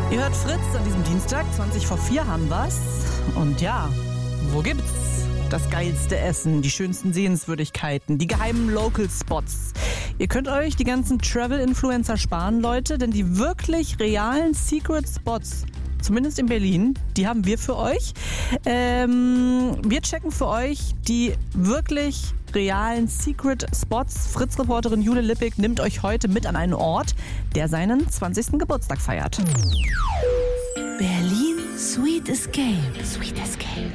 Ihr hört Fritz an diesem Dienstag, 20 vor 4 haben wir's. Und ja, wo gibt's das geilste Essen, die schönsten Sehenswürdigkeiten, die geheimen Local Spots? Ihr könnt euch die ganzen Travel-Influencer sparen, Leute, denn die wirklich realen Secret Spots, zumindest in Berlin, die haben wir für euch. Wir checken für euch die wirklich realen Secret Spots. Fritz-Reporterin Jule Lippig nimmt euch heute mit an einen Ort, der seinen 20. Geburtstag feiert. Berlin Sweet Escape. Sweet Escape.